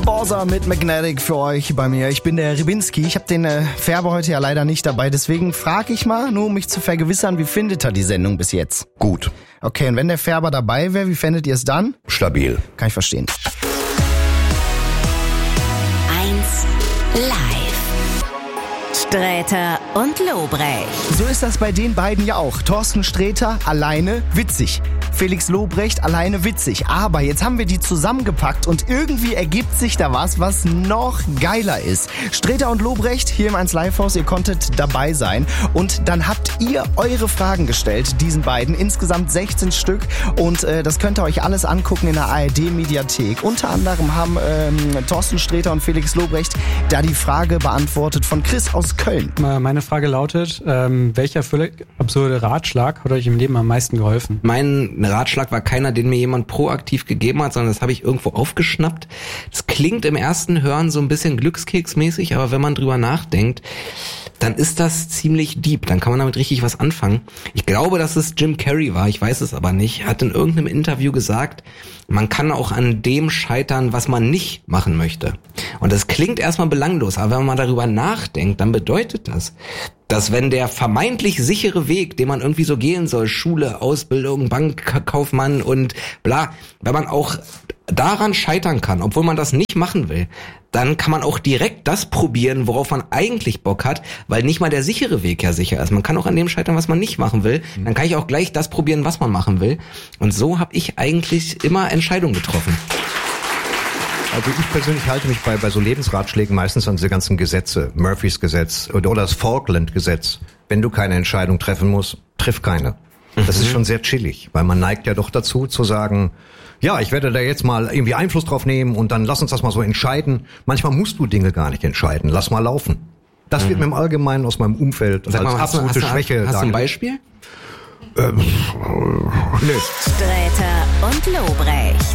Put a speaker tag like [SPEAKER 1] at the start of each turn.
[SPEAKER 1] Borsa mit Magnetic für euch bei mir. Ich bin der Ribinski. Ich habe den Färber heute ja leider nicht dabei. Deswegen frage ich mal, nur um mich zu vergewissern, wie findet er die Sendung bis jetzt?
[SPEAKER 2] Gut.
[SPEAKER 1] Okay, und wenn der Färber dabei wäre, wie fändet ihr es dann?
[SPEAKER 2] Stabil.
[SPEAKER 1] Kann ich verstehen.
[SPEAKER 3] 1 Live. Sträter und Lobrecht.
[SPEAKER 1] So ist das bei den beiden ja auch. Thorsten Sträter alleine witzig. Felix Lobrecht alleine witzig. Aber jetzt haben wir die zusammengepackt und irgendwie ergibt sich da was noch geiler ist. Sträter und Lobrecht hier im 1 Live-Haus, ihr konntet dabei sein. Und dann habt ihr eure Fragen gestellt, diesen beiden. Insgesamt 16 Stück. Und das könnt ihr euch alles angucken in der ARD-Mediathek. Unter anderem haben Thorsten Sträter und Felix Lobrecht da die Frage beantwortet von Chris aus Köln.
[SPEAKER 4] Meine Frage lautet, welcher völlig absurde Ratschlag hat euch im Leben am meisten geholfen?
[SPEAKER 5] Mein Ratschlag war keiner, den mir jemand proaktiv gegeben hat, sondern das habe ich irgendwo aufgeschnappt. Das klingt im ersten Hören so ein bisschen glückskeksmäßig, aber wenn man drüber nachdenkt, dann ist das ziemlich deep. Dann kann man damit richtig was anfangen. Ich glaube, dass es Jim Carrey war, ich weiß es aber nicht. Er hat in irgendeinem Interview gesagt, man kann auch an dem scheitern, was man nicht machen möchte. Und das klingt erstmal belanglos, aber wenn man darüber nachdenkt, dann bedeutet das, dass wenn der vermeintlich sichere Weg, den man irgendwie so gehen soll, Schule, Ausbildung, Bankkaufmann und bla, wenn man auch daran scheitern kann, obwohl man das nicht machen will, dann kann man auch direkt das probieren, worauf man eigentlich Bock hat, weil nicht mal der sichere Weg ja sicher ist. Man kann auch an dem scheitern, was man nicht machen will. Dann kann ich auch gleich das probieren, was man machen will. Und so habe ich eigentlich immer Entscheidungen getroffen.
[SPEAKER 2] Also ich persönlich halte mich bei so Lebensratschlägen meistens an diese ganzen Gesetze. Murphys Gesetz oder das Falkland-Gesetz. Wenn du keine Entscheidung treffen musst, triff keine. Das ist schon sehr chillig, weil man neigt ja doch dazu zu sagen, ja, ich werde da jetzt mal irgendwie Einfluss drauf nehmen und dann lass uns das mal so entscheiden. Manchmal musst du Dinge gar nicht entscheiden. Lass mal laufen. Das wird mir im Allgemeinen aus meinem Umfeld als absolute Schwäche.
[SPEAKER 5] Hast du ein Beispiel?
[SPEAKER 2] Nee.
[SPEAKER 3] Sträter und Lobrecht.